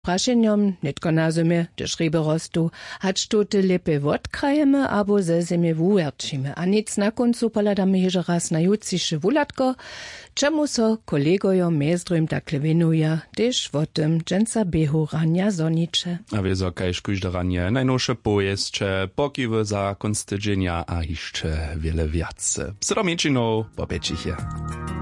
Prašenjom, netko na zime, gdyż ryby rostu, hać to te lepe wodkrajemy, abo ze zimy wuwerčimy. A nic na koncu poladamy jeszcze raz na jutrzejsze wulatko, czemu so kolegojo mezdrym takle winuje, też o tym dżęca behu rania zonicze. A wieso kajż kujżde ranie, najnowsze pojeszcze, pokiwy za konstydzenia, a jeszcze wiele wiace. Psydomieczino, po pecichie.